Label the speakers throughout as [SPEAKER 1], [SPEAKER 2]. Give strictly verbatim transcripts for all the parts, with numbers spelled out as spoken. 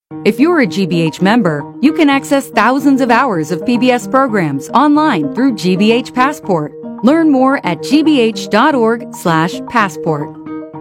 [SPEAKER 1] If you're a G B H member, you can access thousands of hours of P B S programs online through G B H Passport. Learn more at g b h dot org slash passport.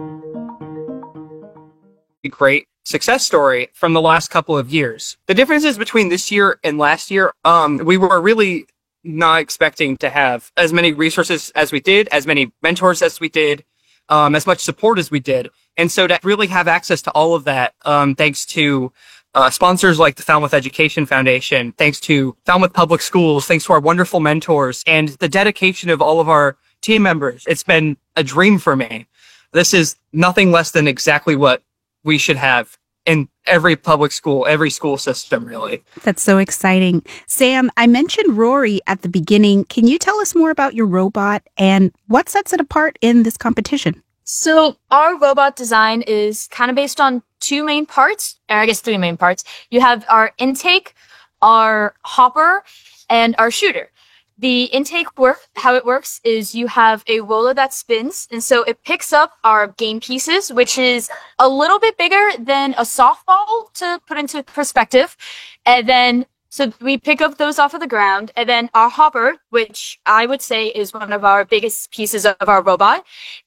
[SPEAKER 2] Great success story from the last couple of years. The differences between this year and last year, um, we were really not expecting to have as many resources as we did, as many mentors as we did, um, as much support as we did. And so to really have access to all of that, um, thanks to uh, sponsors like the Falmouth Education Foundation, thanks to Falmouth Public Schools, thanks to our wonderful mentors, and the dedication of all of our team members, it's been a dream for me. This is nothing less than exactly what we should have in every public school, every school system, really.
[SPEAKER 3] That's so exciting. Sam, I mentioned Rory at the beginning. Can you tell us more about your robot and what sets it apart in this competition?
[SPEAKER 4] So our robot design is kind of based on two main parts, or I guess three main parts. You have our intake, our hopper, and our shooter. The intake work, how it works is you have a roller that spins, and so it picks up our game pieces, which is a little bit bigger than a softball to put into perspective. And then, so we pick up those off of the ground, and then our hopper, which I would say is one of our biggest pieces of our robot,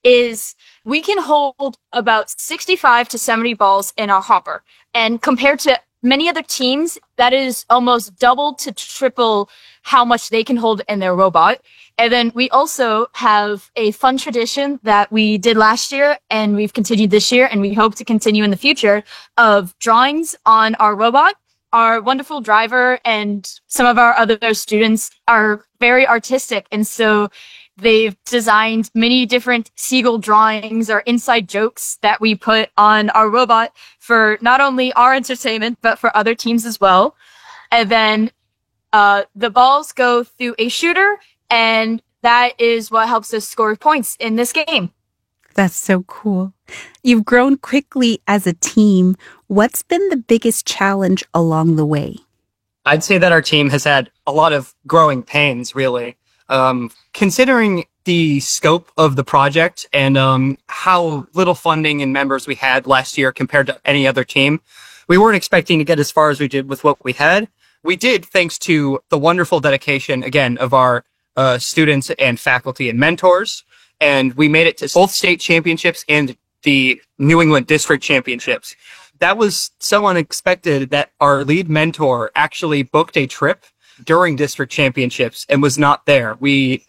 [SPEAKER 4] is we can hold about sixty-five to seventy balls in our hopper. And compared to many other teams, that is almost double to triple how much they can hold in their robot. And then we also have a fun tradition that we did last year and we've continued this year and we hope to continue in the future of drawings on our robot. Our wonderful driver and some of our other students are very artistic, and so they've designed many different seagull drawings or inside jokes that we put on our robot for not only our entertainment, but for other teams as well. And then uh, the balls go through a shooter, and that is what helps us score points in this game.
[SPEAKER 3] That's so cool. You've grown quickly as a team. What's been the biggest challenge along the way?
[SPEAKER 2] I'd say that our team has had a lot of growing pains, really. Um, considering the scope of the project and um, how little funding and members we had last year compared to any other team, we weren't expecting to get as far as we did with what we had. We did thanks to the wonderful dedication, again, of our uh, students and faculty and mentors. And we made it to both state championships and the New England district championships. That was so unexpected that our lead mentor actually booked a trip during district championships and was not there. We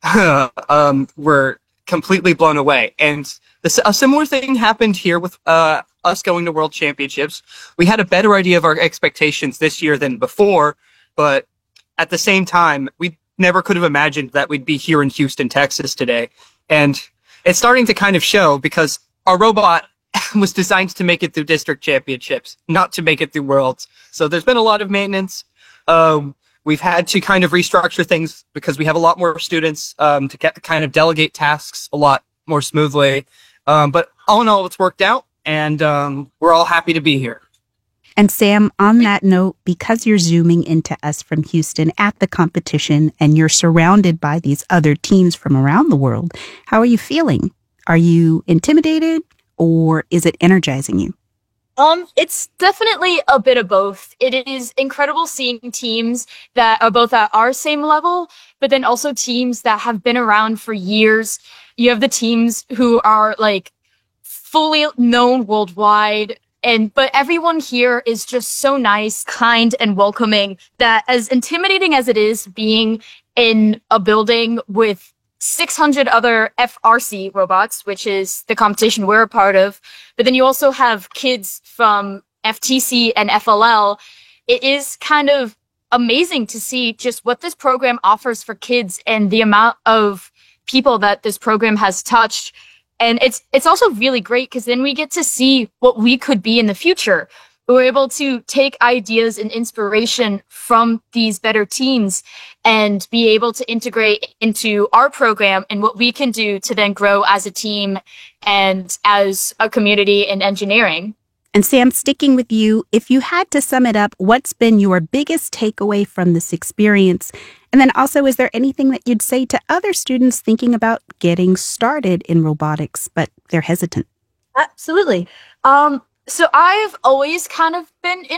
[SPEAKER 2] um, were completely blown away. And this, a similar thing happened here with uh, us going to world championships. We had a better idea of our expectations this year than before, but at the same time, we never could have imagined that we'd be here in Houston, Texas today. And it's starting to kind of show because our robot was designed to make it through district championships, not to make it through worlds. So there's been a lot of maintenance. Um, we've had to kind of restructure things because we have a lot more students um, to get kind of delegate tasks a lot more smoothly. Um, but all in all, it's worked out, and um, we're all happy to be here.
[SPEAKER 3] And Sam, on that note, because you're zooming into us from Houston at the competition and you're surrounded by these other teams from around the world, how are you feeling? Are you intimidated or is it energizing you?
[SPEAKER 4] Um, it's definitely a bit of both. It is incredible seeing teams that are both at our same level, but then also teams that have been around for years. You have the teams who are like fully known worldwide. And, but everyone here is just so nice, kind, and welcoming that as intimidating as it is being in a building with six hundred other F R C robots, which is the competition we're a part of, but then you also have kids from F T C and F L L, it is kind of amazing to see just what this program offers for kids and the amount of people that this program has touched. And it's it's also really great because then we get to see what we could be in the future. We're able to take ideas and inspiration from these better teams and be able to integrate into our program and what we can do to then grow as a team and as a community in engineering.
[SPEAKER 3] And Sam, sticking with you, if you had to sum it up, what's been your biggest takeaway from this experience? And then also, is there anything that you'd say to other students thinking about getting started in robotics, but they're hesitant?
[SPEAKER 4] Absolutely. Um, so I've always kind of been